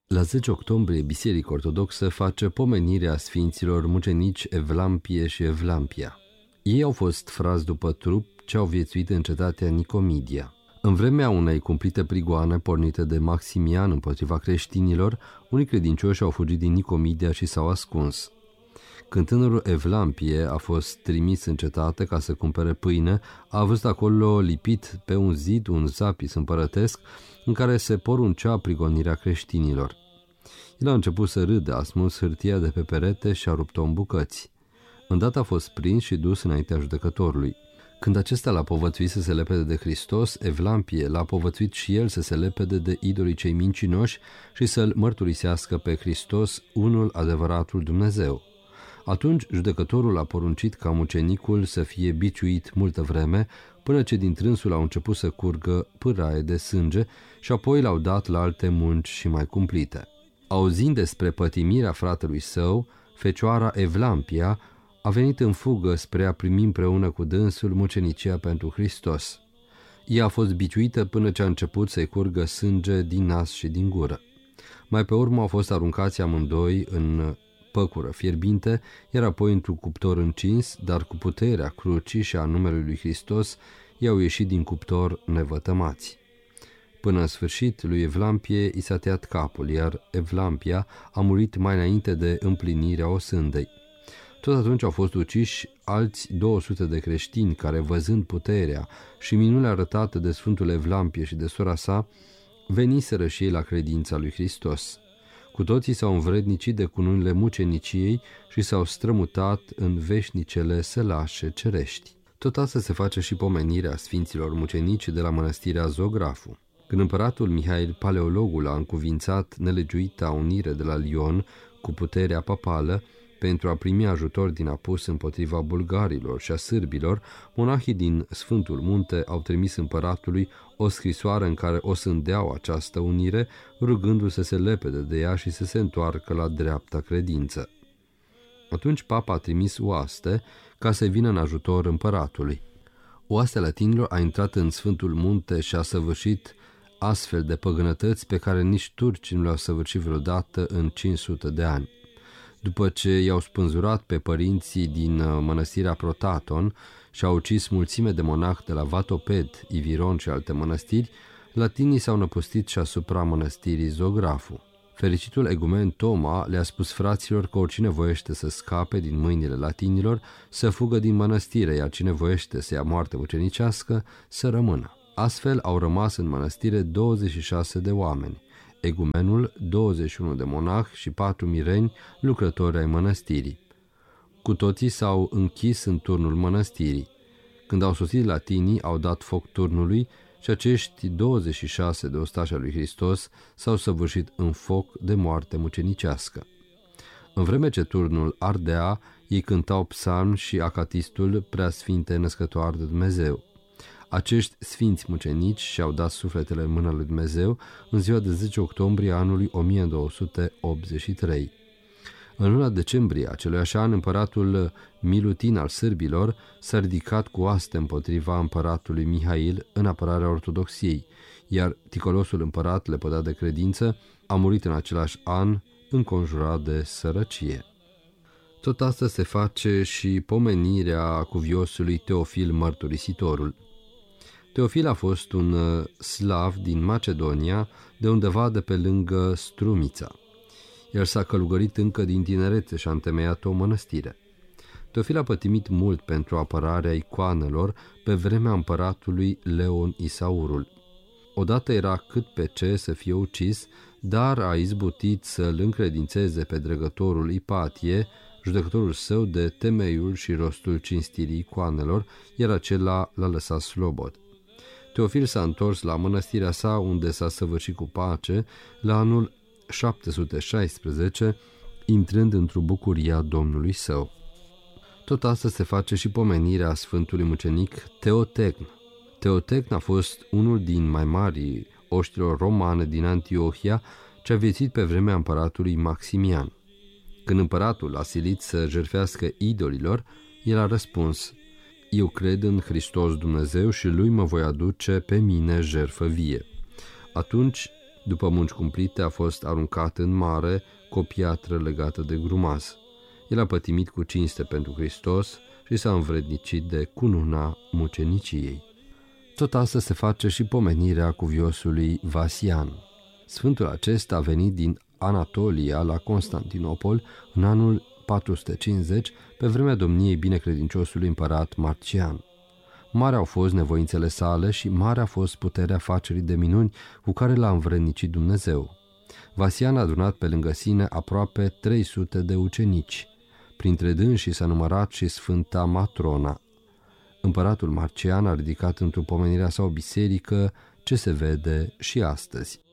La 10 octombrie, Biserica Ortodoxă face pomenirea sfinților mucenici Evlampie și Evlampia. Ei au fost frați după trup ce au viețuit în cetatea Nicomedia. În vremea unei cumplite prigoane pornite de Maximian împotriva creștinilor, unii credincioși au fugit din Nicomedia și s-au ascuns. Când tânărul Evlampie a fost trimis în cetate ca să cumpere pâine, a văzut acolo lipit pe un zid un zapis împărătesc în care se poruncea prigonirea creștinilor. El a început să râdă, a smuls hârtia de pe perete și a rupt-o în bucăți. Îndată a fost prins și dus înaintea judecătorului. Când acesta l-a povățuit să se lepede de Hristos, Evlampie l-a povățuit și el să se lepede de idolii cei mincinoși și să-l mărturisească pe Hristos, unul adevăratul Dumnezeu. Atunci judecătorul a poruncit ca mucenicul să fie biciuit multă vreme, până ce din trânsul au început să curgă pâraie de sânge și apoi l-au dat la alte munci și mai cumplite. Auzind despre pătimirea fratelui său, fecioara Evlampia a venit în fugă spre a primi împreună cu dânsul mucenicia pentru Hristos. Ea a fost biciuită până ce a început să-i curgă sânge din nas și din gură. Mai pe urmă au fost aruncați amândoi în păcură fierbinte, iar apoi într-un cuptor încins, dar cu puterea crucii și a numelui lui Hristos, i-au ieșit din cuptor nevătămați. Până în sfârșit, lui Evlampie i s-a tăiat capul, iar Evlampia a murit mai înainte de împlinirea osândei. Tot atunci au fost uciși alți 200 de creștini care, văzând puterea și minunile arătate de Sfântul Evlampie și de sora sa, veniseră și ei la credința lui Hristos. Cu toții s-au învrednicit de cununile muceniciei și s-au strămutat în veșnicele sălașe cerești. Tot asta se face și pomenirea sfinților mucenici de la mănăstirea Zografu. Când împăratul Mihail Paleologul a încuvințat nelegiuita unire de la Lyon cu puterea papală, pentru a primi ajutor din apus împotriva bulgarilor și a sârbilor, monahii din Sfântul Munte au trimis împăratului o scrisoare în care osândeau această unire, rugându-l să se lepede de ea și să se întoarcă la dreapta credință. Atunci papa a trimis oaste ca să vină în ajutor împăratului. Oastea latinilor a intrat în Sfântul Munte și a săvârșit astfel de păgânătăți pe care nici turcii nu le-au săvârșit vreodată în 500 de ani. După ce i-au spânzurat pe părinții din mănăstirea Protaton și au ucis mulțime de monahi de la Vatoped, Iviron și alte mănăstiri, latinii s-au năpustit și asupra mănăstirii Zografu. Fericitul egumen Toma le-a spus fraților că oricine voiește să scape din mâinile latinilor să fugă din mănăstire, iar cine voiește să ia moarte mucenicească să rămână. Astfel au rămas în mănăstire 26 de oameni, egumenul, 21 de monahi și 4 mireni, lucrători ai mănăstirii. Cu toții s-au închis în turnul mănăstirii. Când au sosit latinii, au dat foc turnului și acești 26 de ostași al lui Hristos s-au săvârșit în foc de moarte mucenicească. În vreme ce turnul ardea, ei cântau psalmi și acatistul Preasfinte Născătoare de Dumnezeu. Acești sfinți mucenici și-au dat sufletele în mâna lui Dumnezeu în ziua de 10 octombrie anului 1283. În luna decembrie aceluiași an, împăratul Milutin al sârbilor s-a ridicat cu oaste împotriva împăratului Mihail în apărarea ortodoxiei, iar ticolosul împărat, lepădat de credință, a murit în același an, înconjurat de sărăcie. Tot asta se face și pomenirea cuviosului Teofil Mărturisitorul. Teofil a fost un slav din Macedonia, de undeva de pe lângă Strumița. El s-a călugărit încă din tinerețe și a întemeiat o mănăstire. Teofil a pătimit mult pentru apărarea icoanelor pe vremea împăratului Leon Isaurul. Odată era cât pe ce să fie ucis, dar a izbutit să-l încredințeze pe dregătorul Ipatie, judecătorul său, de temeiul și rostul cinstirii icoanelor, iar acela l-a lăsat slobod. Teofil s-a întors la mănăstirea sa, unde s-a săvârșit cu pace la anul 716, intrând într-o bucurie a Domnului său. Tot asta se face și pomenirea Sfântului Mucenic Teotecn. Teotecn a fost unul din mai mari oștilor romane din Antiohia, ce a viețuit pe vremea împăratului Maximian. Când împăratul a silit să jertfească idolilor, el a răspuns: eu cred în Hristos Dumnezeu și lui mă voi aduce pe mine jertfă vie. Atunci După munci cumplite, a fost aruncat în mare cu o piatră legată de grumaz. El a pătimit cu cinste pentru Hristos și s-a învrednicit de cununa muceniciei. Tot astăzi se face și pomenirea cuviosului Vasian. Sfântul acesta a venit din Anatolia la Constantinopol în anul 450, pe vremea domniei binecredinciosului împărat Marcian. Mari au fost nevoințele sale și mare a fost puterea facerii de minuni cu care l-a învrednicit Dumnezeu. Vasian a adunat pe lângă sine aproape 300 de ucenici. Printre dânsii s-a numărat și Sfânta Matrona. Împăratul Marcian a ridicat într-o pomenirea sa o biserică ce se vede și astăzi.